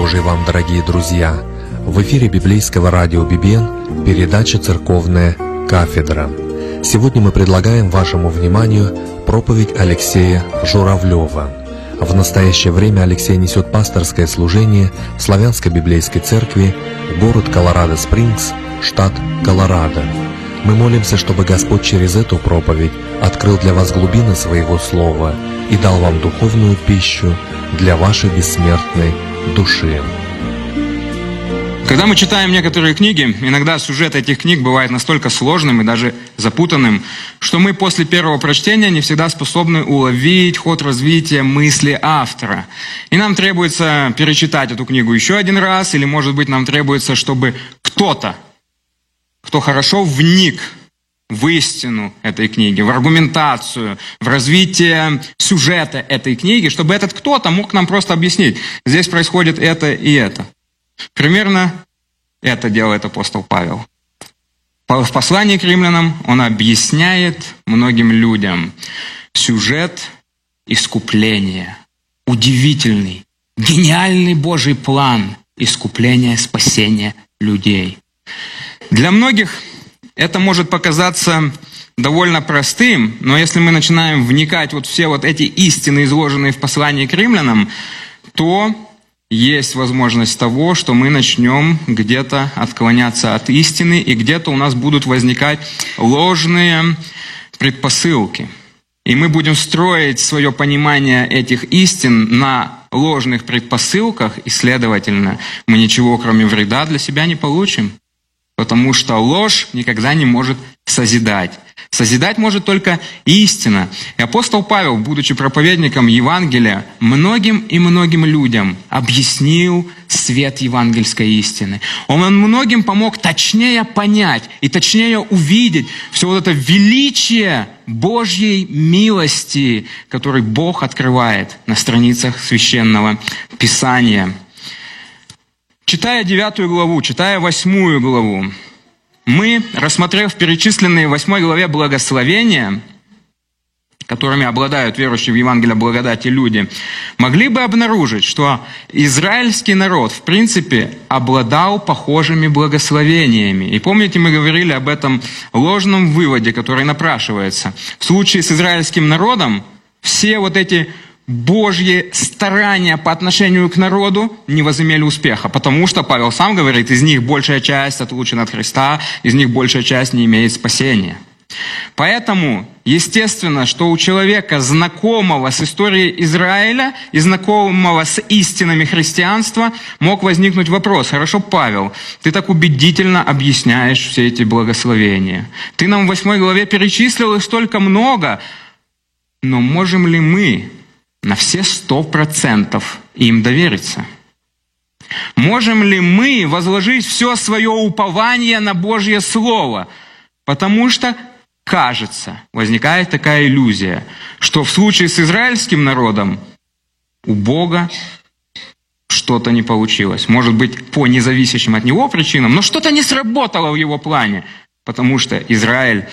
Божий вам, дорогие друзья! В эфире библейского радио «Бибен» передача «Церковная кафедра». Сегодня мы предлагаем вашему вниманию проповедь Алексея Журавлева. В настоящее время Алексей несет пасторское служение в Славянской библейской церкви, город Колорадо-Спрингс, штат Колорадо. Мы молимся, чтобы Господь через эту проповедь открыл для вас глубины Своего Слова и дал вам духовную пищу для вашей бессмертной души. Когда мы читаем некоторые книги, иногда сюжет этих книг бывает настолько сложным и даже запутанным, что мы после первого прочтения не всегда способны уловить ход развития мысли автора. И нам требуется перечитать эту книгу еще один раз, или, может быть, нам требуется, чтобы кто-то, кто хорошо вник в истину этой книги, в аргументацию, в развитие сюжета этой книги, чтобы этот кто-то мог нам просто объяснить, здесь происходит это и это. Примерно это делает апостол Павел. В послании к римлянам он объясняет многим людям сюжет искупления, удивительный, гениальный Божий план искупления, спасения людей. Для многих это может показаться довольно простым, но если мы начинаем вникать вот все вот эти истины, изложенные в послании к римлянам, то есть возможность того, что мы начнем где-то отклоняться от истины, и где-то у нас будут возникать ложные предпосылки. И мы будем строить свое понимание этих истин на ложных предпосылках, и, следовательно, мы ничего, кроме вреда, для себя не получим. Потому что ложь никогда не может созидать. Созидать может только истина. И апостол Павел, будучи проповедником Евангелия, многим и многим людям объяснил свет евангельской истины. Он многим помог точнее понять и точнее увидеть все вот это величие Божьей милости, который Бог открывает на страницах Священного Писания. Читая 9 главу, читая 8 главу, мы, рассмотрев перечисленные в 8 главе благословения, которыми обладают верующие в Евангелие благодати люди, могли бы обнаружить, что израильский народ, в принципе, обладал похожими благословениями. И помните, мы говорили об этом ложном выводе, который напрашивается. В случае с израильским народом все вот эти Божьи старания по отношению к народу не возымели успеха, потому что Павел сам говорит, из них большая часть отлучена от Христа, из них большая часть не имеет спасения. Поэтому, естественно, что у человека, знакомого с историей Израиля и знакомого с истинами христианства, мог возникнуть вопрос: хорошо, Павел, ты так убедительно объясняешь все эти благословения. Ты нам в 8 главе перечислил их столько много, но можем ли мы на все 100% им довериться? Можем ли мы возложить все свое упование на Божье Слово? Потому что, кажется, возникает такая иллюзия, что в случае с израильским народом у Бога что-то не получилось. Может быть, по независящим от него причинам, но что-то не сработало в его плане, потому что Израиль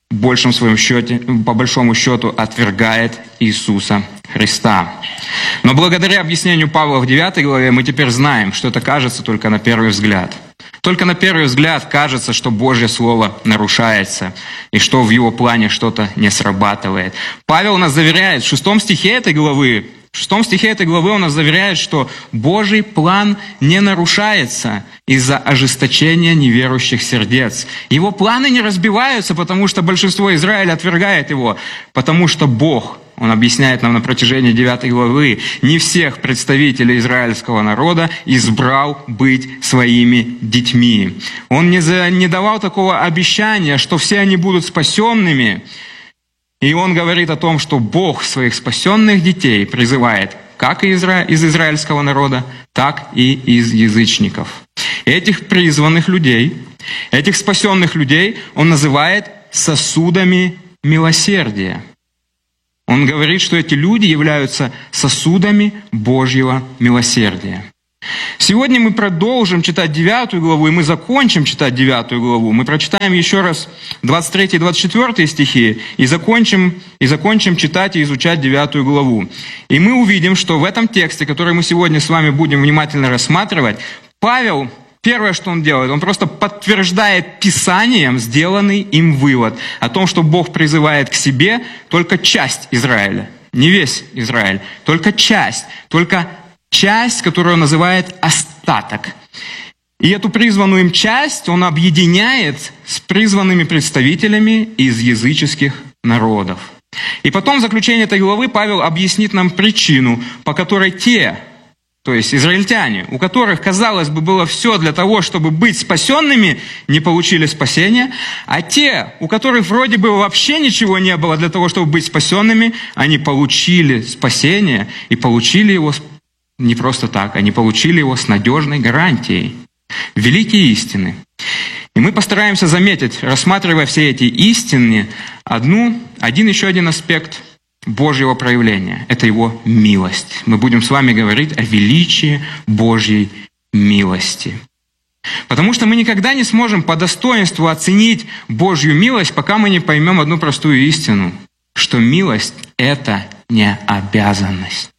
по большому счету отвергает Иисуса Христа. Но благодаря объяснению Павла в 9 главе мы теперь знаем, что это кажется только на первый взгляд. Только на первый взгляд кажется, что Божье Слово нарушается, и что в его плане что-то не срабатывает. Павел нас заверяет в 6 стихе этой главы, он нас заверяет, что Божий план не нарушается из-за ожесточения неверующих сердец. Его планы не разбиваются, потому что большинство Израиля отвергает его, потому что Бог, он объясняет нам на протяжении 9 главы, не всех представителей израильского народа избрал быть своими детьми. Он не давал такого обещания, что все они будут спасенными. И он говорит о том, что Бог своих спасенных детей призывает как из израильского народа, так и из язычников. Этих призванных людей, этих спасенных людей он называет сосудами милосердия. Он говорит, что эти люди являются сосудами Божьего милосердия. Сегодня мы продолжим читать 9 главу, и мы закончим читать 9 главу. Мы прочитаем еще раз 23 и 24 стихи, и закончим читать и изучать 9 главу. И мы увидим, что в этом тексте, который мы сегодня с вами будем внимательно рассматривать, Павел, первое, что он делает, он просто подтверждает Писанием сделанный им вывод о том, что Бог призывает к себе только часть Израиля, не весь Израиль, только часть, которую он называет остаток. И эту призванную им часть он объединяет с призванными представителями из языческих народов. И потом в заключении этой главы Павел объяснит нам причину, по которой те, то есть израильтяне, у которых, казалось бы, было все для того, чтобы быть спасенными, не получили спасения, а те, у которых вроде бы вообще ничего не было для того, чтобы быть спасенными, они получили спасение и получили его не просто так, они получили его с надежной гарантией. Великие истины. И мы постараемся заметить, рассматривая все эти истины, еще один аспект Божьего проявления. Это его милость. Мы будем с вами говорить о величии Божьей милости. Потому что мы никогда не сможем по достоинству оценить Божью милость, пока мы не поймем одну простую истину, что милость – это не обязанность.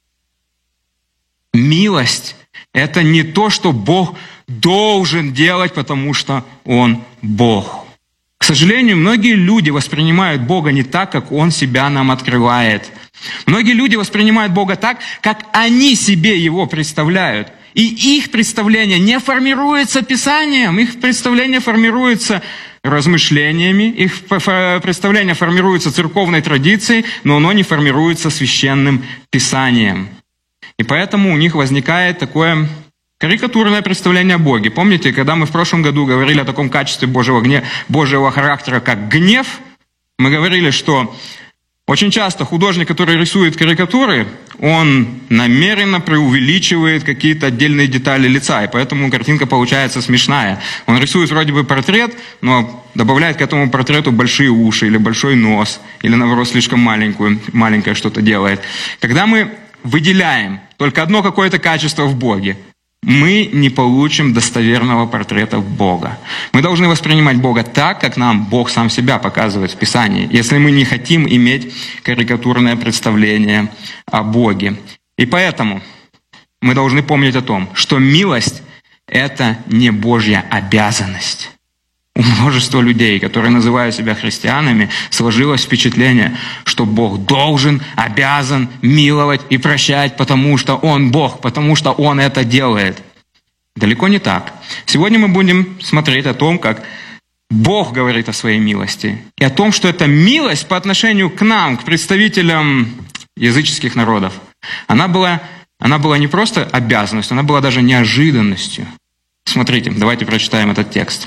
Милость – это не то, что Бог должен делать, потому что Он Бог. К сожалению, многие люди воспринимают Бога не так, как Он себя нам открывает. Многие люди воспринимают Бога так, как они себе Его представляют. И их представление не формируется Писанием, их представление формируется размышлениями, их представление формируется церковной традицией, но оно не формируется священным Писанием. И поэтому у них возникает такое карикатурное представление о Боге. Помните, когда мы в прошлом году говорили о таком качестве Божьего характера, как гнев, мы говорили, что очень часто художник, который рисует карикатуры, он намеренно преувеличивает какие-то отдельные детали лица, и поэтому картинка получается смешная. Он рисует вроде бы портрет, но добавляет к этому портрету большие уши, или большой нос, или наоборот слишком маленькое что-то делает. Когда мы выделяем только одно какое-то качество в Боге, мы не получим достоверного портрета Бога. Мы должны воспринимать Бога так, как нам Бог сам себя показывает в Писании, если мы не хотим иметь карикатурное представление о Боге. И поэтому мы должны помнить о том, что милость – это не Божья обязанность. У множества людей, которые называют себя христианами, сложилось впечатление, что Бог должен, обязан миловать и прощать, потому что Он Бог, потому что Он это делает. Далеко не так. Сегодня мы будем смотреть о том, как Бог говорит о своей милости, и о том, что эта милость по отношению к нам, к представителям языческих народов, она была не просто обязанностью, она была даже неожиданностью. Смотрите, давайте прочитаем этот текст.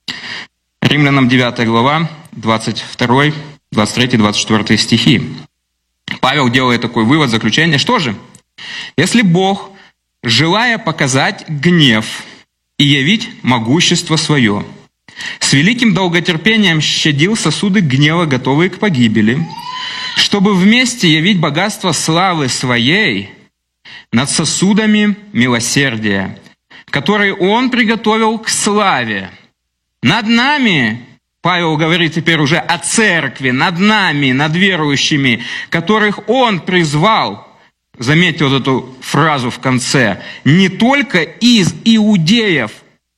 Римлянам 9 глава, 22, 23, 24 стихи. Павел делает такой вывод, заключение. Что же? Если Бог, желая показать гнев и явить могущество свое, с великим долготерпением щадил сосуды гнева, готовые к погибели, чтобы вместе явить богатство славы своей над сосудами милосердия, которые Он приготовил к славе. Над нами, Павел говорит теперь уже о церкви, над нами, над верующими, которых Он призвал, заметьте вот эту фразу в конце, не только из иудеев,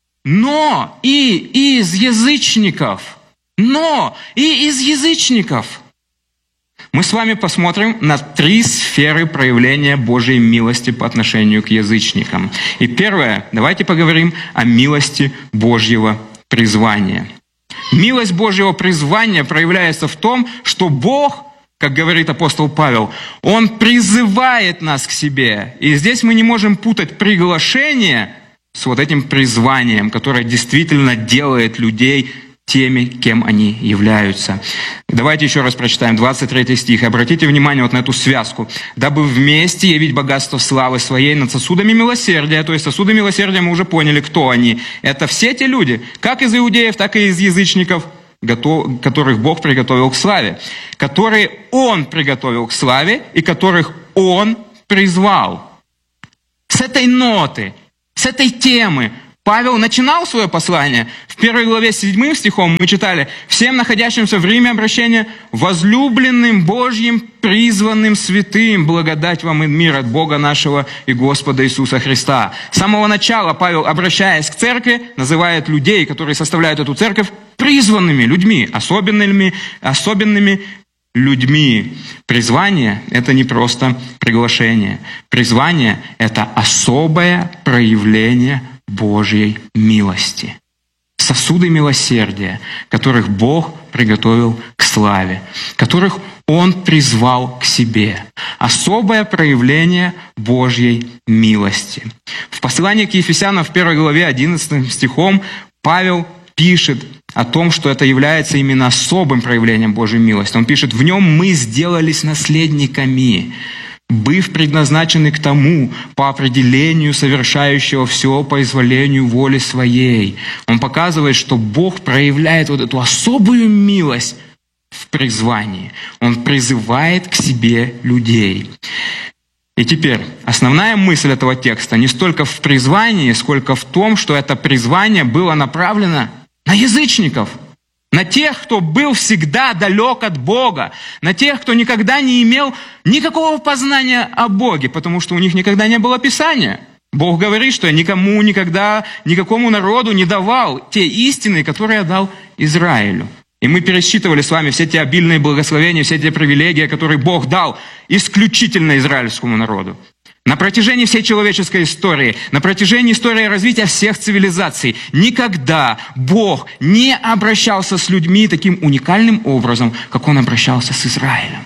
но и из язычников. Мы с вами посмотрим на 3 сферы проявления Божьей милости по отношению к язычникам. И первое, давайте поговорим о милости Божьего призвания. Милость Божьего призвания проявляется в том, что Бог, как говорит апостол Павел, Он призывает нас к себе. И здесь мы не можем путать приглашение с вот этим призванием, которое действительно делает людей теми, кем они являются. Давайте еще раз прочитаем 23 стих. Обратите внимание вот на эту связку. «Дабы вместе явить богатство славы своей над сосудами милосердия». То есть сосуды милосердия мы уже поняли, кто они. Это все те люди, как из иудеев, так и из язычников, которых Бог приготовил к славе. Которые Он приготовил к славе и которых Он призвал. с этой ноты, с этой темы Павел начинал свое послание. В 1 главе 7 стихом мы читали: «Всем находящимся в Риме обращение, возлюбленным Божьим, призванным святым, благодать вам и мир от Бога нашего и Господа Иисуса Христа». С самого начала Павел, обращаясь к церкви, называет людей, которые составляют эту церковь, призванными людьми, особенными людьми. Призвание – это не просто приглашение. Призвание – это особое проявление Божьей милости. Сосуды милосердия, которых Бог приготовил к славе, которых Он призвал к себе. Особое проявление Божьей милости. В послании к Ефесянам в 1 главе 11 стихом Павел пишет о том, что это является именно особым проявлением Божьей милости. Он пишет: «В нем мы сделались наследниками, быв предназначены к тому, по определению совершающего все по изволению воли своей». Он показывает, что Бог проявляет вот эту особую милость в призвании. Он призывает к себе людей. И теперь основная мысль этого текста не столько в призвании, сколько в том, что это призвание было направлено на язычников, на тех, кто был всегда далек от Бога, на тех, кто никогда не имел никакого познания о Боге, потому что у них никогда не было Писания. Бог говорит, что я никому никогда, никакому народу не давал те истины, которые я дал Израилю. И мы пересчитывали с вами все те обильные благословения, все те привилегии, которые Бог дал исключительно израильскому народу. На протяжении всей человеческой истории, на протяжении истории развития всех цивилизаций, никогда Бог не обращался с людьми таким уникальным образом, как Он обращался с Израилем.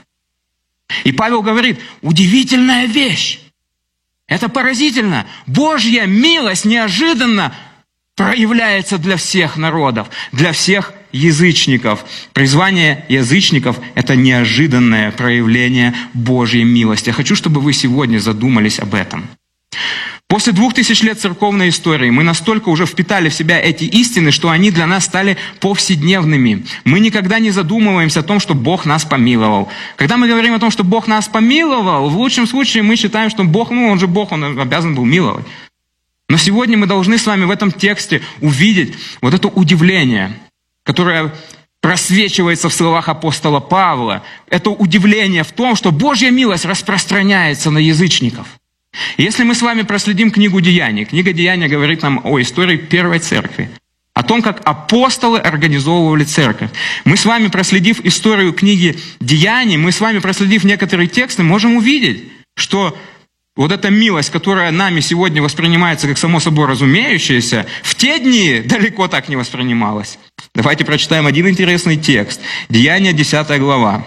И Павел говорит: удивительная вещь. Это поразительно. Божья милость неожиданно проявляется для всех народов, для всех язычников. Призвание язычников – это неожиданное проявление Божьей милости. Я хочу, чтобы вы сегодня задумались об этом. После 2000 лет церковной истории мы настолько уже впитали в себя эти истины, что они для нас стали повседневными. Мы никогда не задумываемся о том, что Бог нас помиловал. Когда мы говорим о том, что Бог нас помиловал, в лучшем случае мы считаем, что Бог, Он же Бог, Он обязан был миловать. Но сегодня мы должны с вами в этом тексте увидеть вот это удивление, которое просвечивается в словах апостола Павла. Это удивление в том, что Божья милость распространяется на язычников. Если мы с вами проследим книгу Деяний, книга Деяния говорит нам о истории первой церкви, о том, как апостолы организовывали церковь. Мы с вами, проследив историю книги Деяний, мы с вами, проследив некоторые тексты, можем увидеть, что вот эта милость, которая нами сегодня воспринимается как само собой разумеющаяся, в те дни далеко так не воспринималась. Давайте прочитаем один интересный текст. Деяния, 10 глава.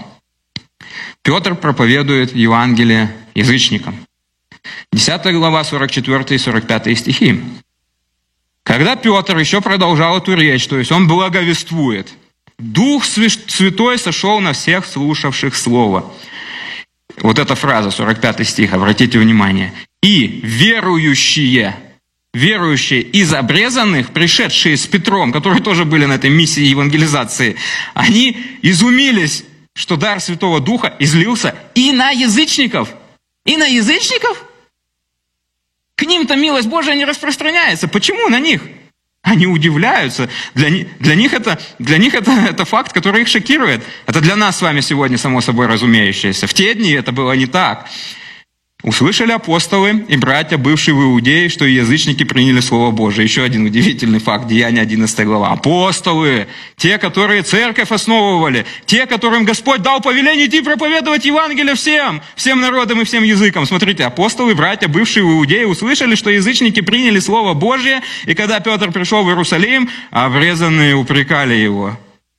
Петр проповедует Евангелие язычникам. 10 глава, 44 и 45 стихи. Когда Петр еще продолжал эту речь, то есть он благовествует, Дух Святой сошел на всех слушавших Слово. Вот эта фраза, 45 стих, обратите внимание. «И верующие из обрезанных, пришедшие с Петром, которые тоже были на этой миссии евангелизации, они изумились, что дар Святого Духа излился и на язычников». И на язычников? К ним-то милость Божия не распространяется. Почему на них? Они удивляются. Для них это факт, который их шокирует. Это для нас с вами сегодня само собой разумеющееся. В те дни это было не так. Услышали апостолы и братья, бывшие в Иудее, что и язычники приняли Слово Божие. Еще один удивительный факт, Деяния 11 глава. Апостолы, те, которые церковь основывали, те, которым Господь дал повеление идти проповедовать Евангелие всем народам и всем языкам. Смотрите, апостолы, братья, бывшие в Иудее, услышали, что язычники приняли Слово Божие, и когда Петр пришел в Иерусалим, обрезанные упрекали его.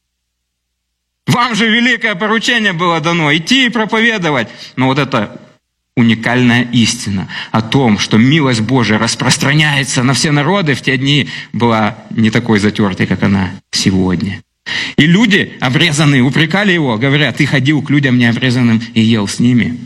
Вам же великое поручение было дано, идти и проповедовать. Но вот это уникальная истина о том, что милость Божия распространяется на все народы, в те дни была не такой затертой, как она сегодня. И люди, обрезанные, упрекали его, говоря: «Ты ходил к людям необрезанным и ел с ними».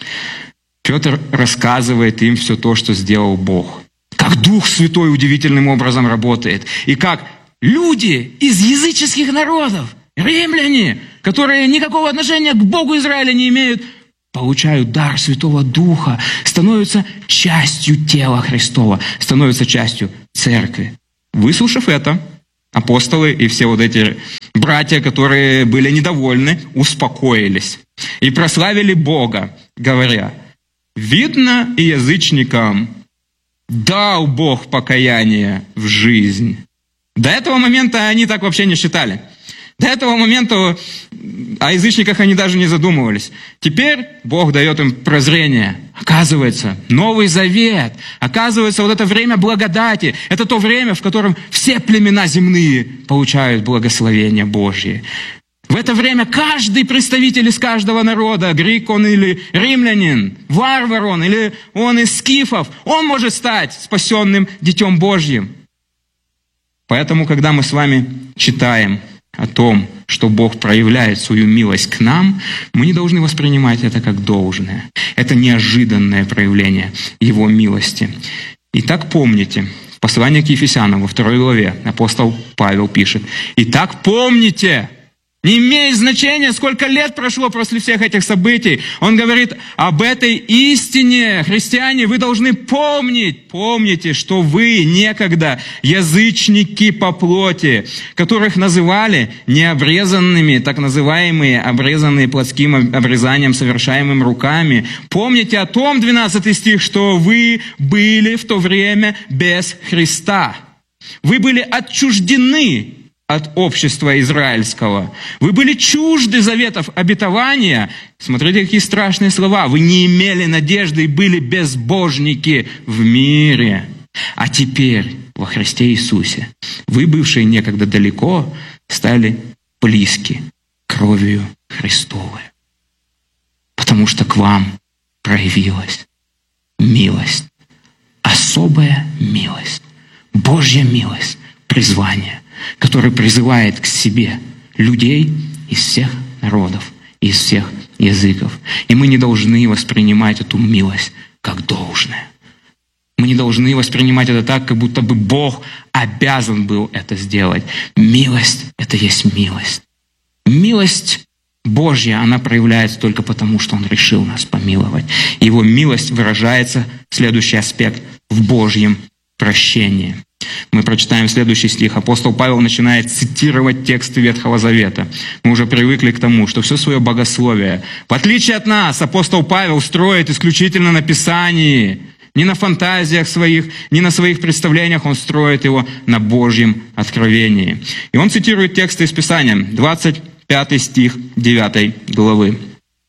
Петр рассказывает им все то, что сделал Бог. Как Дух Святой удивительным образом работает. И как люди из языческих народов, римляне, которые никакого отношения к Богу Израиля не имеют, получают дар Святого Духа, становятся частью тела Христова, становятся частью церкви. Выслушав это, апостолы и все вот эти братья, которые были недовольны, успокоились и прославили Бога, говоря: «Видно, и язычникам дал Бог покаяние в жизнь». До этого момента они так вообще не считали. До этого момента о язычниках они даже не задумывались. Теперь Бог дает им прозрение. Оказывается, Новый Завет, оказывается, вот это время благодати, это то время, в котором все племена земные получают благословение Божье. В это время каждый представитель из каждого народа, грек он или римлянин, варвар он или он из скифов, он может стать спасенным Детем Божьим. Поэтому, когда мы с вами читаем о том, что Бог проявляет свою милость к нам, мы не должны воспринимать это как должное. Это неожиданное проявление Его милости. Итак, помните, в послании к Ефесянам во 2 главе апостол Павел пишет: «Итак, помните». Не имеет значения, сколько лет прошло после всех этих событий. Он говорит об этой истине. Христиане, вы должны помнить. Помните, что вы некогда язычники по плоти, которых называли необрезанными, так называемые обрезанные плотским обрезанием, совершаемым руками. Помните о том, 12 стих, что вы были в то время без Христа. Вы были отчуждены от общества израильского. Вы были чужды заветов обетования. Смотрите, какие страшные слова. Вы не имели надежды и были безбожники в мире. А теперь во Христе Иисусе вы, бывшие некогда далеко, стали близки кровью Христовой. Потому что к вам проявилась милость. Особая милость. Божья милость. Призвание, который призывает к себе людей из всех народов, из всех языков. И мы не должны воспринимать эту милость как должное. Мы не должны воспринимать это так, как будто бы Бог обязан был это сделать. Милость — это есть милость. Милость Божья, она проявляется только потому, что Он решил нас помиловать. Его милость выражается, следующий аспект, в Божьем прощении. Мы прочитаем следующий стих. Апостол Павел начинает цитировать тексты Ветхого Завета. Мы уже привыкли к тому, что все свое богословие, в отличие от нас, апостол Павел строит исключительно на Писании. Не на фантазиях своих, не на своих представлениях, он строит его на Божьем откровении. И он цитирует тексты из Писания. 25 стих 9 главы.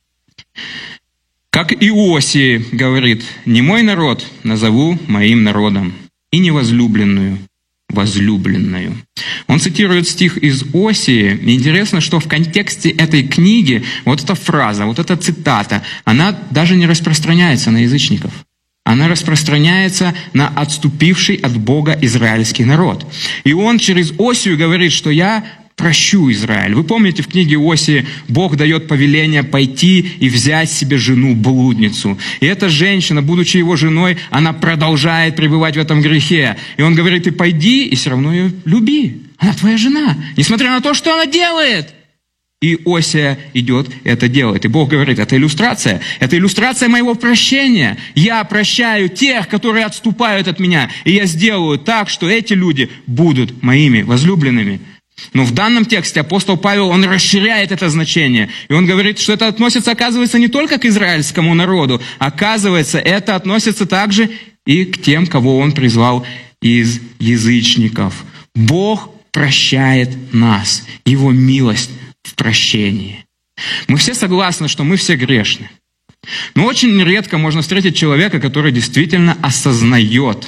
«Как Иосии говорит: не мой народ назову моим народом, и невозлюбленную возлюбленную». Он цитирует стих из Осии. И интересно, что в контексте этой книги вот эта фраза, вот эта цитата, она даже не распространяется на язычников. Она распространяется на отступивший от Бога израильский народ. И он через Осию говорит, что «я прощу Израиль». Вы помните, в книге Осии Бог дает повеление пойти и взять себе жену-блудницу. И эта женщина, будучи его женой, она продолжает пребывать в этом грехе. И он говорит: ты пойди и все равно ее люби. Она твоя жена, несмотря на то, что она делает. И Осия идет и это делает. И Бог говорит: это иллюстрация моего прощения. Я прощаю тех, которые отступают от меня. И я сделаю так, что эти люди будут моими возлюбленными. Но в данном тексте апостол Павел, он расширяет это значение. И он говорит, что это относится, оказывается, не только к израильскому народу. Оказывается, это относится также и к тем, кого он призвал из язычников. Бог прощает нас. Его милость в прощении. Мы все согласны, что мы все грешны. Но очень редко можно встретить человека, который действительно осознает,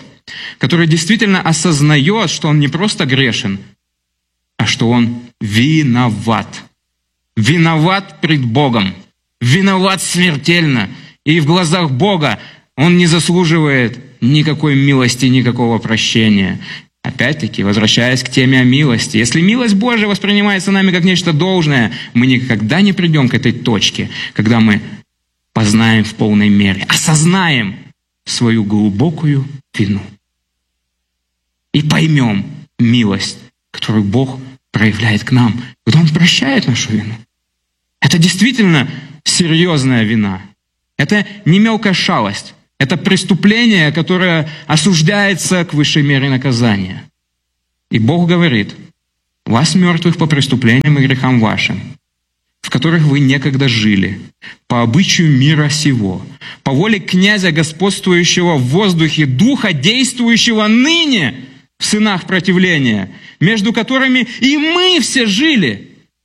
что он не просто грешен, а что он виноват. Виноват пред Богом. Виноват смертельно. И в глазах Бога он не заслуживает никакой милости, никакого прощения. Опять-таки, возвращаясь к теме о милости. Если милость Божия воспринимается нами как нечто должное, мы никогда не придем к этой точке, когда мы познаем в полной мере, осознаем свою глубокую вину. И поймем милость, которую Бог проявляет к нам, когда Он прощает нашу вину. Это действительно серьезная вина. Это не мелкая шалость. Это преступление, которое осуждается к высшей мере наказания. И Бог говорит: вас, мертвых по преступлениям и грехам вашим, в которых вы некогда жили, по обычаю мира сего, по воле князя, господствующего в воздухе, духа, действующего ныне в сынах противления, между которыми и мы все жили,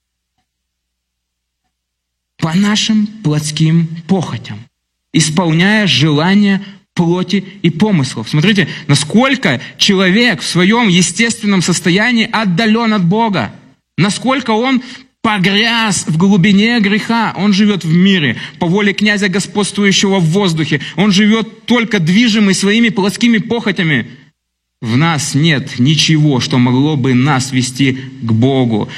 по нашим плотским похотям, исполняя желания плоти и помыслов. Смотрите, насколько человек в своем естественном состоянии отдален от Бога, насколько он погряз в глубине греха. Он живет в мире, по воле князя, господствующего в воздухе. Он живет только движимый своими плотскими похотями. В нас нет ничего, что могло бы нас вести к Богу,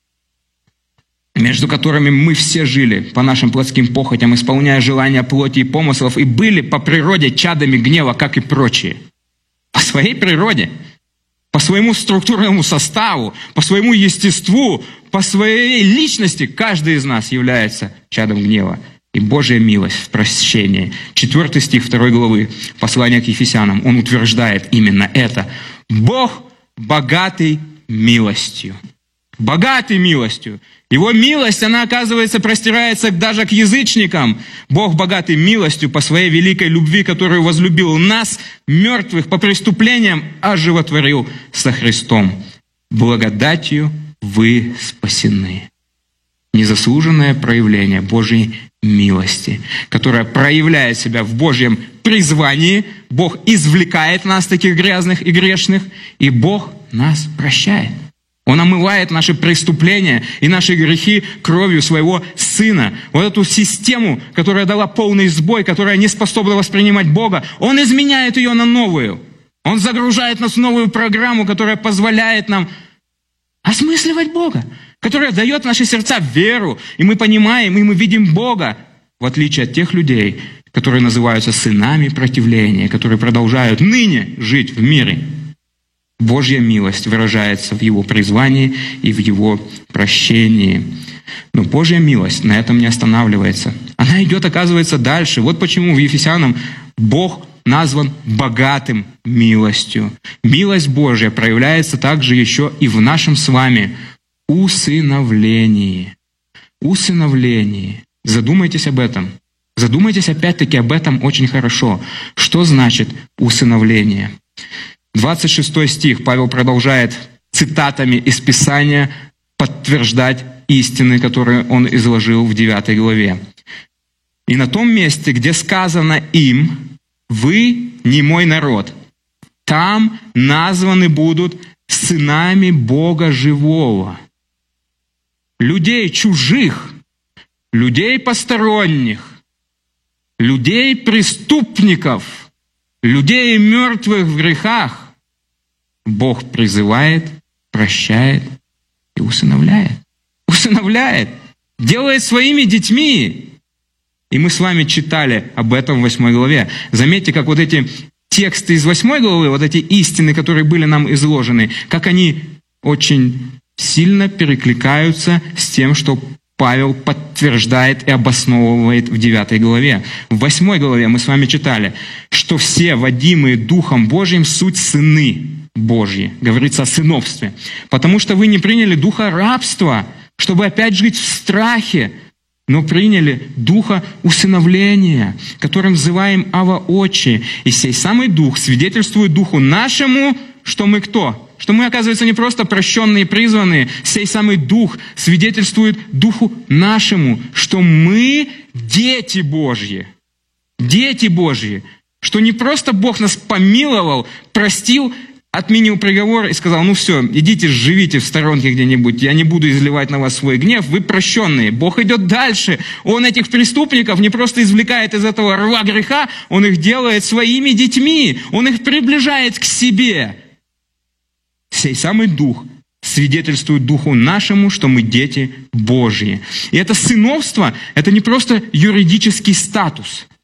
между которыми мы все жили по нашим плотским похотям, исполняя желания плоти и помыслов, и были по природе чадами гнева, как и прочие. По своей природе, по своему структурному составу, по своему естеству, по своей личности каждый из нас является чадом гнева. И Божья милость в прощении. 4 стих 2 главы послания к Ефесянам, он утверждает именно это. Бог богатый милостью. Богатый милостью. Его милость, она, оказывается, простирается даже к язычникам. Бог богатый милостью по своей великой любви, которую возлюбил нас, мертвых по преступлениям, оживотворил со Христом. Благодатью вы спасены. Незаслуженное проявление Божьей милости, которая проявляет себя в Божьем призвании. Бог извлекает нас, таких грязных и грешных, и Бог нас прощает. Он омывает наши преступления и наши грехи кровью своего Сына. Вот эту систему, которая дала полный сбой, которая не способна воспринимать Бога, Он изменяет ее на новую. Он загружает нас в новую программу, которая позволяет нам осмысливать Бога, которая дает в наши сердца веру, и мы понимаем, и мы видим Бога, в отличие от тех людей, которые называются сынами противления, которые продолжают ныне жить в мире. Божья милость выражается в Его призвании и в Его прощении. Но Божья милость на этом не останавливается. Она идет, оказывается, дальше. Вот почему в Ефесянам Бог назван богатым милостью. Милость Божья проявляется также еще и в нашем с вами усыновлении. Усыновлении. Задумайтесь об этом. Задумайтесь опять-таки об этом очень хорошо. Что значит усыновление? 26 стих Павел продолжает цитатами из Писания подтверждать истины, которые он изложил в 9 главе. «И на том месте, где сказано им, вы не мой народ, там названы будут сынами Бога живого». Людей чужих, людей посторонних, людей преступников, людей мертвых в грехах Бог призывает, прощает и усыновляет. Усыновляет, делает своими детьми. И мы с вами читали об этом в 8 главе. Заметьте, как вот эти тексты из 8 главы, вот эти истины, которые были нам изложены, как они очень сильно перекликаются с тем, что Павел подтверждает и обосновывает в 9 главе. В 8 главе мы с вами читали, что все, водимые Духом Божьим, суть сыны Божьи. Говорится о сыновстве. Потому что вы не приняли духа рабства, чтобы опять жить в страхе, но приняли духа усыновления, которым называем Ава Отче. И сей самый дух свидетельствует духу нашему, что мы кто? Что мы, оказывается, не просто прощенные и призванные. Сей самый дух свидетельствует духу нашему, что мы дети Божьи. Дети Божьи. Что не просто Бог нас помиловал, простил, отменил приговор и сказал: ну все, идите, живите в сторонке где-нибудь, я не буду изливать на вас свой гнев, вы прощенные. Бог идет дальше. Он этих преступников не просто извлекает из этого рва греха, Он их делает своими детьми, Он их приближает к себе. Сей самый Дух свидетельствует Духу нашему, что мы дети Божьи. И это сыновство, это не просто юридический статус.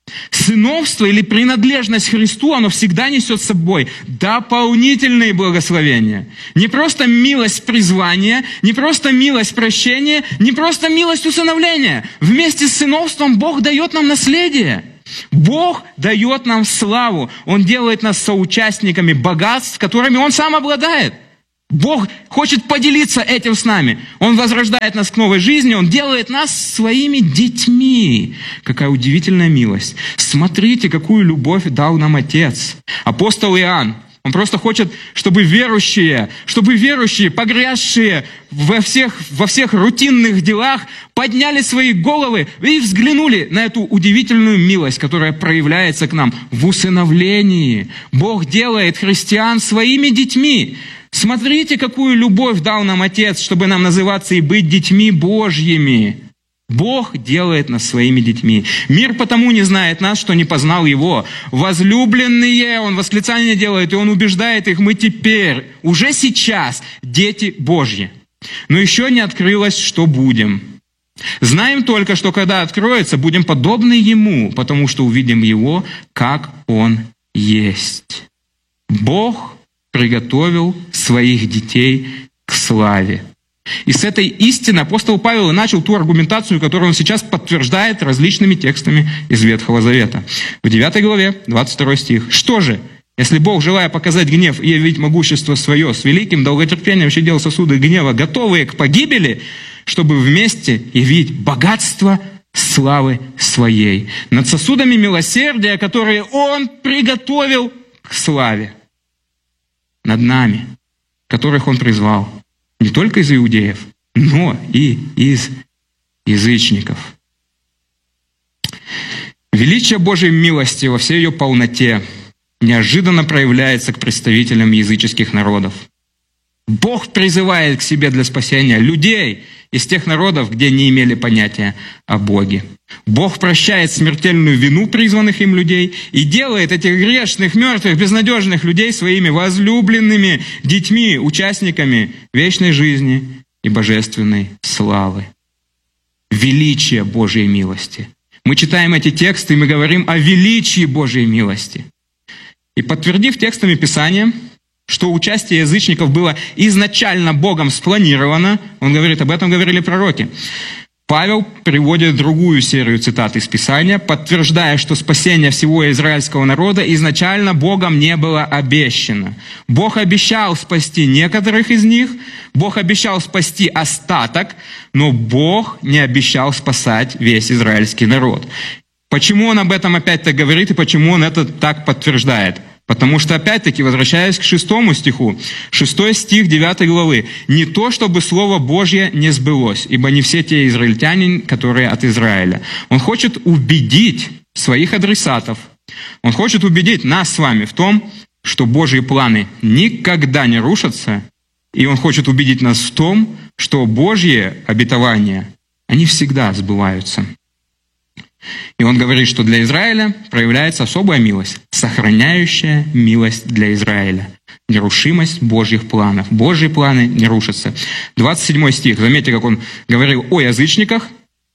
Сыновство или принадлежность Христу, оно всегда несет с собой дополнительные благословения. Не просто милость призвания, не просто милость прощения, не просто милость усыновления. Вместе с сыновством Бог дает нам наследие. Бог дает нам славу. Он делает нас соучастниками богатств, которыми Он сам обладает. Бог хочет поделиться этим с нами. Он возрождает нас к новой жизни, Он делает нас своими детьми. Какая удивительная милость. Смотрите, какую любовь дал нам Отец. Апостол Иоанн, он просто хочет, чтобы верующие, погрязшие во всех рутинных делах, подняли свои головы и взглянули на эту удивительную милость, которая проявляется к нам в усыновлении. Бог делает христиан своими детьми. Смотрите, какую любовь дал нам Отец, чтобы нам называться и быть детьми Божьими. Бог делает нас своими детьми. Мир потому не знает нас, что не познал Его. Возлюбленные, Он восклицание делает, и Он убеждает их, мы теперь, уже сейчас, дети Божьи. Но еще не открылось, что будем. Знаем только, что когда откроется, будем подобны Ему, потому что увидим Его, как Он есть. Бог приготовил своих детей к славе. И с этой истины апостол Павел начал ту аргументацию, которую он сейчас подтверждает различными текстами из Ветхого Завета. В 9 главе, 22 стих. «Что же, если Бог, желая показать гнев и явить могущество свое, с великим долготерпением щадил сосуды гнева, готовые к погибели, чтобы вместе явить богатство славы своей над сосудами милосердия, которые Он приготовил к славе, над нами, которых Он призвал, не только из иудеев, но и из язычников». Величие Божьей милости во всей ее полноте неожиданно проявляется к представителям языческих народов. Бог призывает к себе для спасения людей из тех народов, где не имели понятия о Боге. Бог прощает смертельную вину призванных им людей и делает этих грешных, мертвых, безнадежных людей своими возлюбленными детьми, участниками вечной жизни и божественной славы. Величие Божьей милости. Мы читаем эти тексты, и мы говорим о величии Божьей милости. И подтвердив текстами Писания, что участие язычников было изначально Богом спланировано, он говорит, об этом говорили пророки. Павел приводит другую серию цитат из Писания, подтверждая, что спасение всего израильского народа изначально Богом не было обещано. Бог обещал спасти некоторых из них, Бог обещал спасти остаток, но Бог не обещал спасать весь израильский народ. Почему он об этом опять-то говорит и почему он это так подтверждает? Потому что, опять-таки, возвращаясь к 6 стиху, 6 стих 9 главы. «Не то, чтобы Слово Божье не сбылось, ибо не все те израильтяне, которые от Израиля». Он хочет убедить своих адресатов, он хочет убедить нас с вами в том, что Божьи планы никогда не рушатся, и он хочет убедить нас в том, что Божьи обетования, они всегда сбываются. И он говорит, что для Израиля проявляется особая милость, сохраняющая милость для Израиля. Нерушимость Божьих планов. Божьи планы не рушатся. 27 стих. Заметьте, как он говорил о язычниках.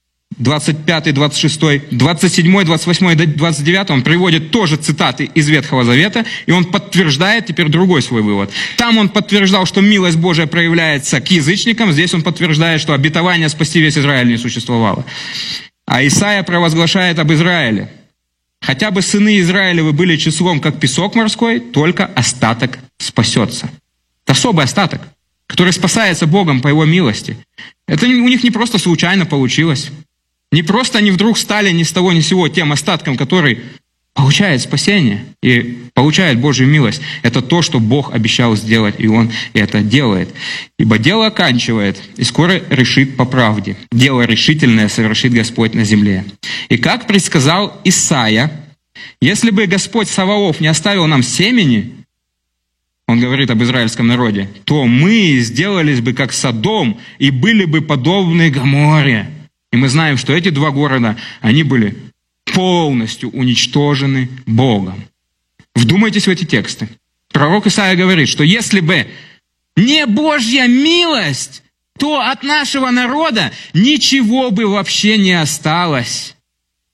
25, 26, 27, 28, 29. Он приводит тоже цитаты из Ветхого Завета, и он подтверждает теперь другой свой вывод. Там он подтверждал, что милость Божия проявляется к язычникам. Здесь он подтверждает, что обетование спасти весь Израиль не существовало. А Исаия провозглашает об Израиле. «Хотя бы сыны Израилевы были числом, как песок морской, только остаток спасется». Это особый остаток, который спасается Богом по Его милости. Это у них не просто случайно получилось. Не просто они вдруг стали ни с того ни с сего тем остатком, который получает спасение и получает Божью милость. Это то, что Бог обещал сделать, и Он это делает. «Ибо дело оканчивает, и скоро решит по правде. Дело решительное совершит Господь на земле». И как предсказал Исаия, если бы Господь Саваоф не оставил нам семени, он говорит об израильском народе, то мы сделались бы как Содом и были бы подобны Гоморре. И мы знаем, что эти два города, они были полностью уничтожены Богом. Вдумайтесь в эти тексты. Пророк Исаия говорит, что если бы не Божья милость, то от нашего народа ничего бы вообще не осталось.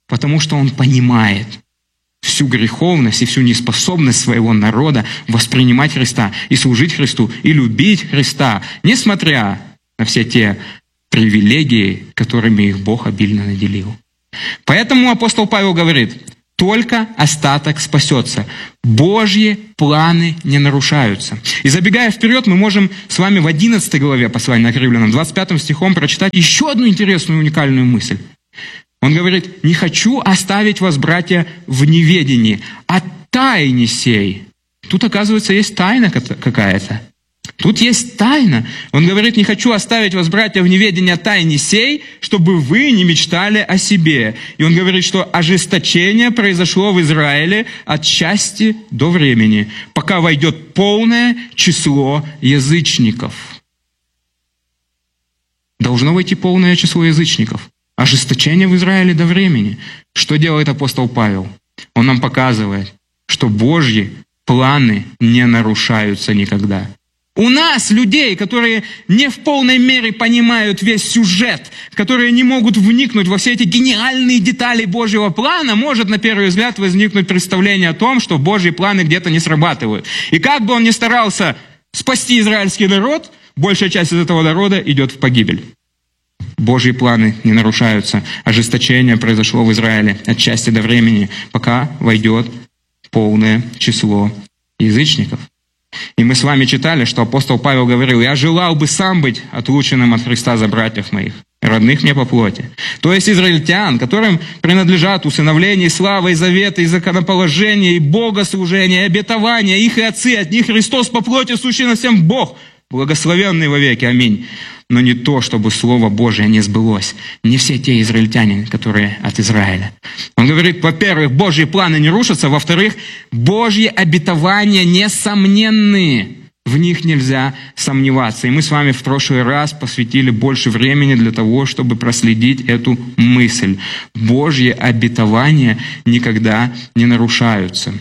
Потому что он понимает всю греховность и всю неспособность своего народа воспринимать Христа и служить Христу, и любить Христа, несмотря на все те привилегии, которыми их Бог обильно наделил. Поэтому апостол Павел говорит, только остаток спасется. Божьи планы не нарушаются. И забегая вперед, мы можем с вами в 11 главе послания к Римлянам, 25 стихом прочитать еще одну интересную, уникальную мысль. Он говорит, «Не хочу оставить вас, братья, в неведении, о тайне сей». Тут, оказывается, есть тайна какая-то. Тут есть тайна. Он говорит, «Не хочу оставить вас, братья, в неведении о тайне сей, чтобы вы не мечтали о себе». И он говорит, что ожесточение произошло в Израиле от части до времени, пока войдет полное число язычников. Должно войти полное число язычников. Ожесточение в Израиле до времени. Что делает апостол Павел? Он нам показывает, что Божьи планы не нарушаются никогда. У нас, людей, которые не в полной мере понимают весь сюжет, которые не могут вникнуть во все эти гениальные детали Божьего плана, может на первый взгляд возникнуть представление о том, что Божьи планы где-то не срабатывают. И как бы он ни старался спасти израильский народ, большая часть из этого народа идет в погибель. Божьи планы не нарушаются. Ожесточение произошло в Израиле от части до времени, пока войдет полное число язычников. И мы с вами читали, что апостол Павел говорил, «Я желал бы сам быть отлученным от Христа за братьев моих, родных мне по плоти». То есть израильтян, которым принадлежат усыновление, и слава, и заветы, и законоположение, и богослужение, и обетование, их и отцы, от них Христос по плоти, сущий на всем Бог, благословенный вовеки. Аминь. Но не то, чтобы Слово Божие не сбылось. Не все те израильтяне, которые от Израиля. Он говорит, во-первых, Божьи планы не рушатся, во-вторых, Божьи обетования несомненные. В них нельзя сомневаться. И мы с вами в прошлый раз посвятили больше времени для того, чтобы проследить эту мысль. Божьи обетования никогда не нарушаются.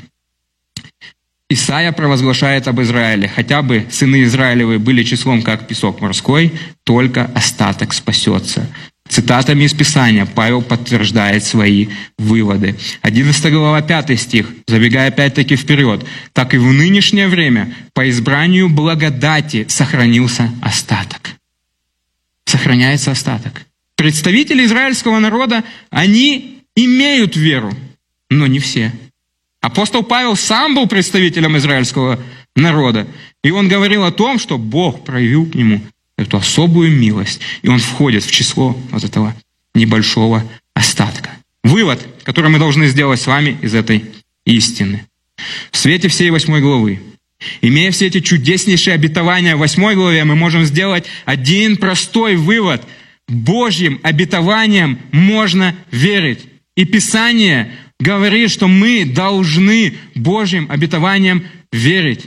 Исайя провозглашает об Израиле, хотя бы сыны Израилевы были числом, как песок морской, только остаток спасется. Цитатами из Писания Павел подтверждает свои выводы. 11 глава, 5 стих, забегая опять-таки вперед. «Так и в нынешнее время по избранию благодати сохранился остаток». Сохраняется остаток. Представители израильского народа, они имеют веру, но не все. Апостол Павел сам был представителем израильского народа, и он говорил о том, что Бог проявил к нему эту особую милость, и он входит в число вот этого небольшого остатка. Вывод, который мы должны сделать с вами из этой истины. В свете всей 8 главы, имея все эти чудеснейшие обетования в 8 главе, мы можем сделать один простой вывод. Божьим обетованиям можно верить. И Писание говорит, что мы должны Божьим обетованиям верить.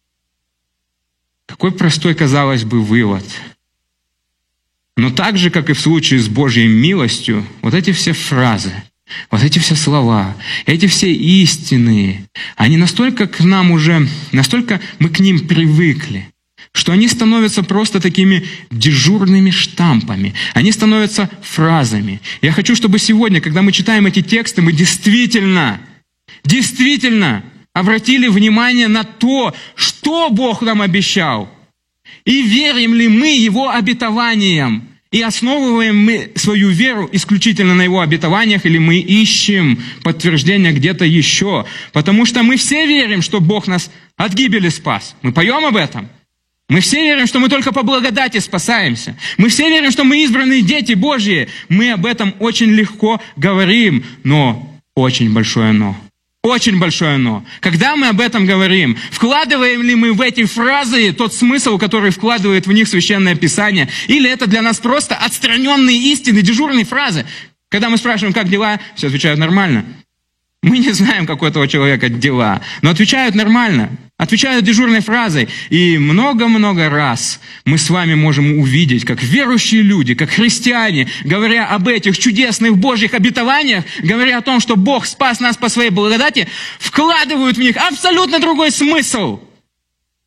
Какой простой, казалось бы, вывод. Но так же, как и в случае с Божьей милостью, вот эти все фразы, вот эти все слова, эти все истины, они настолько к нам уже, настолько мы к ним привыкли, что они становятся просто такими дежурными штампами. Они становятся фразами. Я хочу, чтобы сегодня, когда мы читаем эти тексты, мы действительно обратили внимание на то, что Бог нам обещал. И верим ли мы Его обетованиям? И основываем мы свою веру исключительно на Его обетованиях, или мы ищем подтверждение где-то еще? Потому что мы все верим, что Бог нас от гибели спас. Мы поем об этом. Мы все верим, что мы только по благодати спасаемся. Мы все верим, что мы избранные дети Божьи. Мы об этом очень легко говорим, но очень большое «но». Очень большое «но». Когда мы об этом говорим, вкладываем ли мы в эти фразы тот смысл, который вкладывает в них Священное Писание, или это для нас просто отстраненные истины, дежурные фразы? Когда мы спрашиваем, как дела, все отвечают нормально. Мы не знаем, как у этого человека дела, но отвечают нормально, отвечают дежурной фразой. И много-много раз мы с вами можем увидеть, как верующие люди, как христиане, говоря об этих чудесных Божьих обетованиях, говоря о том, что Бог спас нас по своей благодати, вкладывают в них абсолютно другой смысл.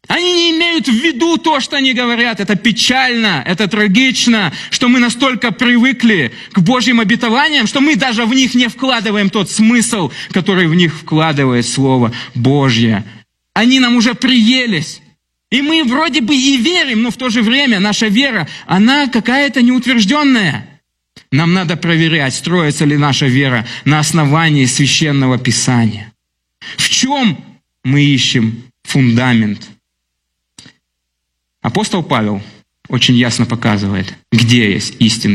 Они не имеют в виду то, что они говорят. Это печально, это трагично, что мы настолько привыкли к Божьим обетованиям, что мы даже в них не вкладываем тот смысл, который в них вкладывает Слово Божье. Они нам уже приелись. И мы вроде бы и верим, но в то же время наша вера, она какая-то неутвержденная. Нам надо проверять, строится ли наша вера на основании Священного Писания. В чем мы ищем фундамент? Апостол Павел очень ясно показывает, где есть истинный